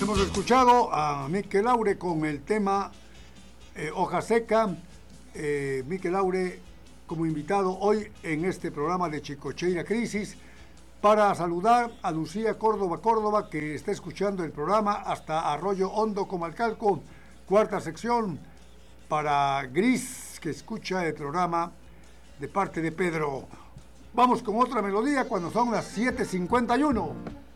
Hemos escuchado a Mikel Laure con el tema Hoja Seca. Mikel Laure como invitado hoy en este programa de Chicocheira Crisis, para saludar a Lucía Córdoba, que está escuchando el programa hasta Arroyo Hondo, Comalcalco, cuarta sección, para Gris, que escucha el programa de parte de Pedro. Vamos con otra melodía cuando son las 7:51.